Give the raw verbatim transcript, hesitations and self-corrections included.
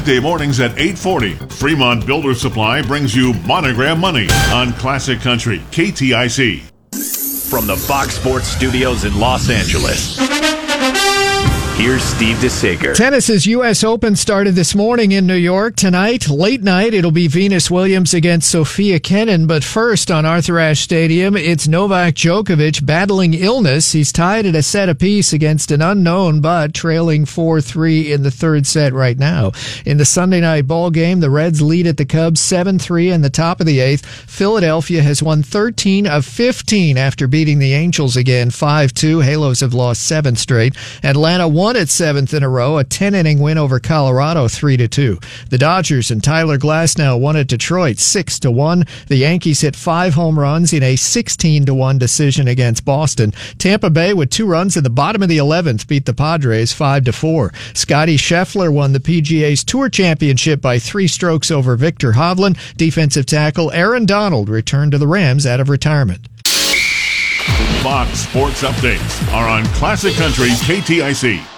weekday mornings at eight forty. Fremont Builder Supply brings you Monogram Money on Classic Country K T I C. From the Fox Sports Studios in Los Angeles, here's Steve DeSager. Tennis's U S Open started this morning in New York. Tonight, late night, it'll be Venus Williams against Sophia Kenin. But first, on Arthur Ashe Stadium, it's Novak Djokovic battling illness. He's tied at a set apiece against an unknown, but trailing four three in the third set right now. In the Sunday night ball game, the Reds lead at the Cubs seven three in the top of the eighth. Philadelphia has won thirteen of fifteen after beating the Angels again five two. Halos have lost seven straight. Atlanta won its seventh in a row, a ten-inning win over Colorado three to two. The Dodgers and Tyler Glasnow won at Detroit six to one. The Yankees hit five home runs in a sixteen to one decision against Boston. Tampa Bay, with two runs in the bottom of the eleventh, beat the Padres five to four. Scotty Scheffler won the P G A's Tour Championship by three strokes over Victor Hovland. Defensive tackle Aaron Donald returned to the Rams out of retirement. Fox Sports Updates are on Classic Country K T I C.